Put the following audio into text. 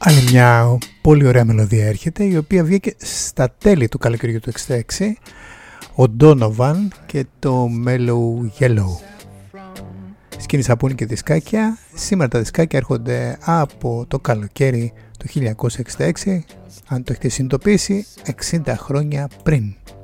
Άλλη μια πολύ ωραία μελωδία έρχεται, η οποία βγήκε στα τέλη του καλοκαιριού του 66, ο Donovan και το Mellow Yellow. Σκήνη σαπούνι και δισκάκια. Σήμερα τα δισκάκια έρχονται από το καλοκαίρι του 1966, αν το έχετε συνειδητοποιήσει, 60 χρόνια πριν.